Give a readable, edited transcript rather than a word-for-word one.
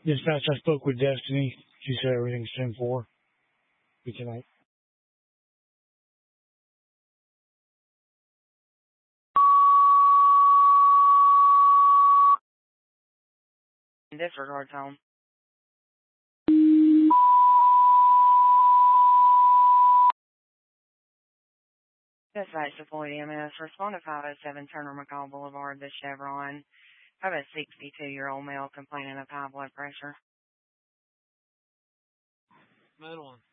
Dispatch, I spoke with Destiny. She said everything's 10-4. Be tonight. Disregard tone. Dispatch to Floyd EMS. Respond to 507 Turner McCall Boulevard, the Chevron. I have a 62-year-old male complaining of high blood pressure. Another one.